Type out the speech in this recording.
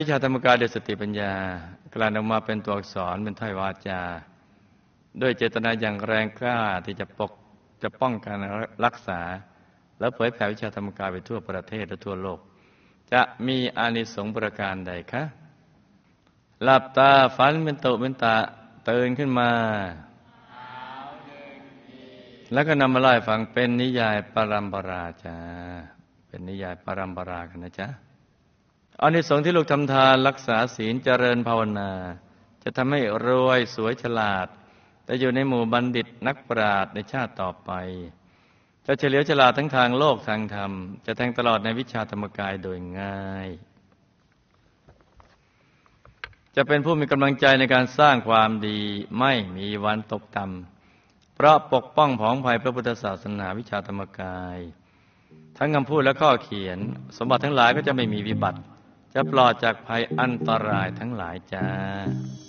วิชาธรรมกายด้วยสติปัญญากลั่นออกมาเป็นตัวอักษรเป็นถ้อยวาจาด้วยเจตนาอย่างแรงกล้าที่จะป้องกันรักษาและเผยแผ่วิชาธรรมกายไปทั่วประเทศและทั่วโลกจะมีอานิสงส์ประการใดคะหลับตาฝันเป็นตุเป็นตะตื่นขึ้นมาแล้วก็นำมาไล่ฟังเป็นนิยายปรัมปราจ้าเป็นนิยายปรัมปรากันนะจ๊ะอานิสงส์ที่ลูกทำทานรักษาศีลเจริญภาวนาจะทำให้รวยสวยฉลาดแต่อยู่ในหมู่บัณฑิตนักปราชญ์ในชาติต่อไปจะเฉลียวฉลาดทั้งทางโลกทางธรรมจะแทงตลอดในวิชาธรรมกายโดยง่ายจะเป็นผู้มีกำลังใจในการสร้างความดีไม่มีวันตกต่ำเพราะปกป้องผองภัยพระพุทธศาสนาวิชาธรรมกายทั้งคำพูดและข้อเขียนสมบัติทั้งหลายก็จะไม่มีวิบัติจะปลอดจากภัยอันตรายทั้งหลายจ้า